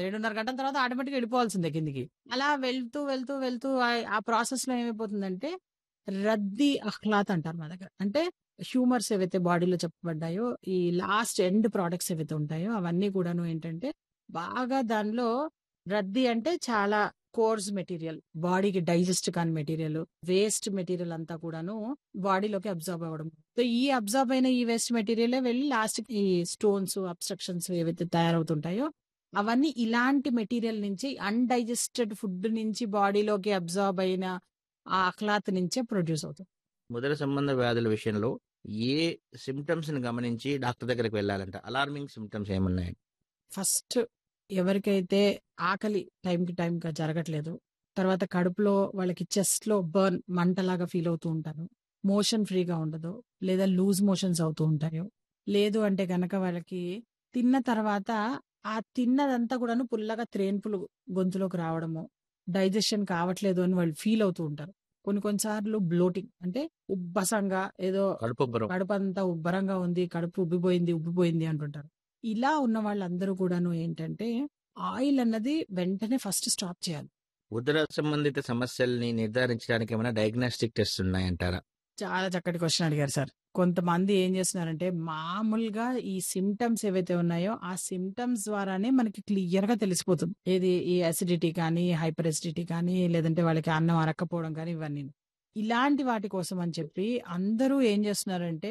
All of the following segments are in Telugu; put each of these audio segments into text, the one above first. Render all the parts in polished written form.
7:30 గంటల తర్వాత ఆటోమేటిక్‌గా వెళ్ళిపోవాల్సిందే కిందికి. అలా వెళ్తూ, వెళ్తూ, వెళ్తూ ఆ ప్రాసెస్‌లో ఏమైపోతుందంటే రద్దీ అఖ్లాత్ అంటారు మా దగ్గర. అంటే హ్యూమర్స్ ఏవైతే బాడీలో చెప్పబడ్డాయో, ఈ లాస్ట్ ఎండ్ ప్రొడక్ట్స్ ఏవైతే ఉంటాయో అవన్నీ కూడాను ఏంటంటే బాగా దానిలో రద్దీ అంటే చాలా కోర్స్ మెటీరియల్, బాడీకి డైజెస్ట్ కాని మెటీరియల్, వేస్ట్ మెటీరియల్ అంతా కూడాను బాడీలోకి అబ్జర్బ్ అవ్వడం. సో ఈ అబ్జర్బ్ అయిన ఈ వేస్ట్ మెటీరియలే వెళ్ళి లాస్ట్ ఈ స్టోన్స్, అబ్స్ట్రక్షన్స్ ఏవైతే తయారవుతుంటాయో అవన్నీ ఇలాంటి మెటీరియల్ నుంచి అన్‌డైజెస్టెడ్ ఫుడ్ నుంచి బాడీలోకి అబ్జార్బ్ అయిన ఆ అఖ్లాత్ నుంచే ప్రొడ్యూస్ అవుతుంది. ముదర సంబంధ వ్యాధుల విషయంలో ఏ సిమ్టమ్స్ ని గమనించి డాక్టర్ దగ్గరికి వెళ్ళాలంట? అలార్మింగ్ సిమ్టమ్స్ ఏమున్నాయి? ఫస్ట్ ఎవరికైతే ఆకలి టైంకి జరగట్లేదు, తర్వాత కడుపులో వాళ్ళకి చెస్ట్‌లో బర్న్ మంటలాగా ఫీల్ అవుతూ ఉంటారు, మోషన్ ఫ్రీగా ఉండదు, లేదా లూజ్ మోషన్స్ అవుతూ ఉంటాయో, లేదు అంటే గనక వాళ్ళకి తిన్న తర్వాత ఆ తిన్నదంతా కూడాను పుల్లగా త్రేన్పులు గొంతులోకి రావడము, డైజెషన్ కావట్లేదు అని వాళ్ళు ఫీల్ అవుతూ ఉంటారు. కొన్ని కొన్ని సార్లు బ్లోటింగ్ అంటే ఉబ్బసంగా ఏదో కడుపుబ్బరం. కడుపంతా ఉబ్బరంగా ఉంది, కడుపు ఉబ్బిపోయింది అంటుంటారు. ఇలా ఉన్న వాళ్ళందరూ కూడాను ఏంటంటే ఆయిల్ అన్నది వెంటనే ఫస్ట్ స్టాప్ చేయాలి. ఉదర సంబంధిత సమస్యల్ని నిర్ధారించడానికి ఏమైనా డయాగ్నోస్టిక్ టెస్ట్ ఉన్నాయంటారా? చాలా చక్కటి క్వశ్చన్ అడిగారు సార్. కొంతమంది ఏం చేస్తున్నారంటే మామూలుగా ఈ సిమ్టమ్స్ ఏవైతే ఉన్నాయో ఆ సిమ్టమ్స్ ద్వారానే మనకి క్లియర్ గా తెలిసిపోతుంది. ఏది ఈ అసిడిటీ కానీ, హైపర్ అసిడిటీ కానీ, లేదంటే వాళ్ళకి అన్నం అరక్కపోవడం కానీ ఇవన్నీ. ఇలాంటి వాటి కోసం అని చెప్పి అందరూ ఏం చేస్తున్నారంటే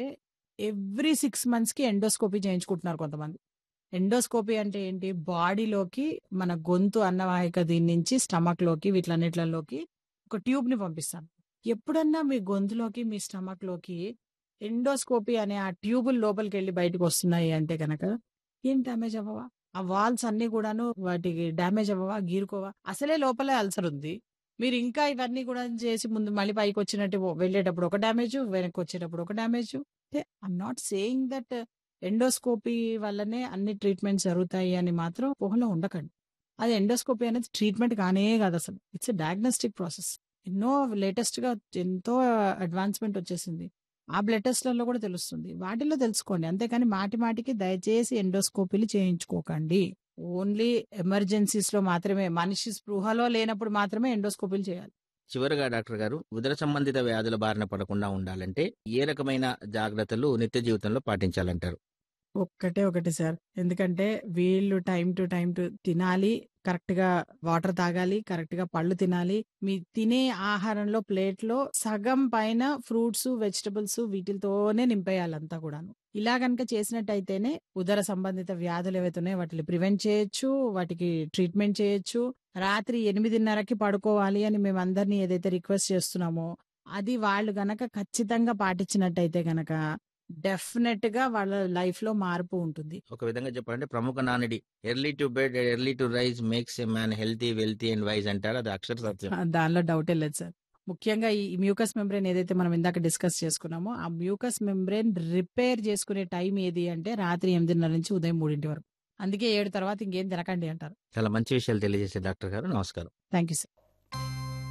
ఎవ్రీ 6 మంత్స్ కి ఎండోస్కోపీ చేయించుకుంటున్నారు కొంతమంది. ఎండోస్కోపీ అంటే ఏంటి? బాడీలోకి మన గొంతు అన్నవాహిక దీని నుంచి స్టమక్ లోకి వీటిలన్నిట్లలోకి ఒక ట్యూబ్ ని పంపిస్తాం. ఎప్పుడన్నా మీ గొంతులోకి, మీ స్టమక్ లోకి ఎండోస్కోపీ అనే ఆ ట్యూబులు లోపలికి వెళ్ళి బయటకు వస్తున్నాయి అంటే గనక ఏం డ్యామేజ్ అవ్వవా? ఆ వాల్స్ అన్ని కూడాను వాటికి డ్యామేజ్ అవ్వవా? గీరుకోవా? అసలే లోపలే అల్సర్ ఉంది. మీరు ఇంకా ఇవన్నీ కూడా చేసి ముందు మళ్ళీ పైకి వచ్చినట్టు వెళ్ళేటప్పుడు ఒక డ్యామేజ్, వెనక్కి వచ్చేటప్పుడు ఒక డ్యామేజ్. అంటే I'm not saying that endoscopy వల్లనే అన్ని ట్రీట్మెంట్స్ జరుగుతాయి అని మాత్రం ఊహలో ఉండకండి. అది ఎండోస్కోపీ అనేది ట్రీట్మెంట్ కానే కాదు అసలు. It's a diagnostic process. ఎన్నో లేటెస్ట్ గా ఎంతో అడ్వాన్స్మెంట్ వచ్చేసింది. ఆ బ్లడ్ టెస్ట్లలో కూడా తెలుస్తుంది. వాటిల్లో తెలుసుకోండి. అంతేకాని మాటి మాటికి దయచేసి ఎండోస్కోపీలు చేయించుకోకండి. ఓన్లీ ఎమర్జెన్సీస్ లో మాత్రమే, మనిషి స్పృహలో లేనప్పుడు మాత్రమే ఎండోస్కోపీలు చేయాలి. చివరగా డాక్టర్ గారు, ఉదర సంబంధిత వ్యాధుల బారిన పడకుండా ఉండాలంటే ఏ రకమైన జాగ్రత్తలు నిత్య జీవితంలో పాటించాలంటారు? ఒక్కటే ఒకటి సార్. ఎందుకంటే వీళ్ళు టైం టు తినాలి. కరెక్ట్ గా వాటర్ తాగాలి. కరెక్ట్ గా పళ్ళు తినాలి. మీ తినే ఆహారంలో ప్లేట్లో సగం పైన ఫ్రూట్స్, వెజిటబుల్స్ వీటితోనే నింపేయాలి అంతా కూడాను. ఇలా గనక చేసినట్టయితేనే ఉదర సంబంధిత వ్యాధులు ఏవైతే ఉన్నాయో వాటిని ప్రివెంట్ చేయొచ్చు. వాటికి ట్రీట్మెంట్ చేయొచ్చు. రాత్రి 8:30కి పడుకోవాలి అని మేమందరినీ ఏదైతే రిక్వెస్ట్ చేస్తున్నామో అది వాళ్ళు గనక ఖచ్చితంగా పాటించినట్టయితే గనక డెఫినెట్ గా వాళ్ళ లైఫ్ లో మార్పు ఉంటుంది. ఒక విధంగా చెప్పాలంటే ప్రముఖ నానుడి early to bed early to rise makes a man healthy wealthy and wise అంటారు. అది అక్షర సత్యం. దానిలో డౌటే లేదు సార్. ముఖ్యంగా ఈ మ్యూకస్ మెంబ్రెయిన్ ఏదైతే మనం ఇందాక డిస్కస్ చేసుకున్నామో ఆ మ్యూకస్ మెంబ్రెయిన్ రిపేర్ చేసుకునే టైం ఏది అంటే రాత్రి 8:30 నుంచి ఉదయం 3 వరకు. అందుకే 7 తర్వాత ఇంకేం తినకండి అంటారు. చాలా మంచి విషయాలు తెలియజేసే డాక్టర్ గారు. నమస్కారం. Thank you sir.